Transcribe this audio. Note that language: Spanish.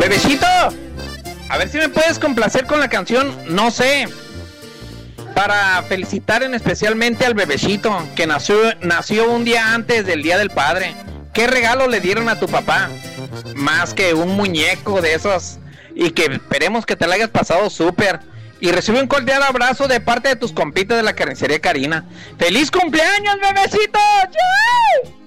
Bebecito, a ver si me puedes complacer con la canción No sé, para felicitar especialmente al bebecito que nació un día antes del Día del Padre. ¿Qué regalo le dieron a tu papá? Más que un muñeco de esos. Y que esperemos que te la hayas pasado súper. Y recibe un cordial abrazo de parte de tus compitas de la carnicería Karina. ¡Feliz cumpleaños, bebecito! ¡Yay!